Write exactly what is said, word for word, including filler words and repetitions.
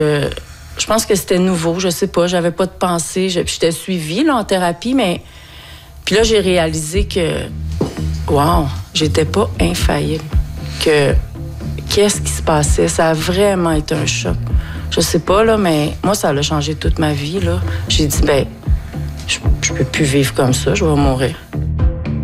Euh, je pense que c'était nouveau, je sais pas, j'avais pas de pensée. Je, puis j'étais suivie là, en thérapie, mais... Puis là, j'ai réalisé que, wow, j'étais pas infaillible. Que qu'est-ce qui se passait? Ça a vraiment été un choc. Je sais pas, là, mais moi, ça a changé toute ma vie, là. J'ai dit, ben, je, je peux plus vivre comme ça, je vais mourir.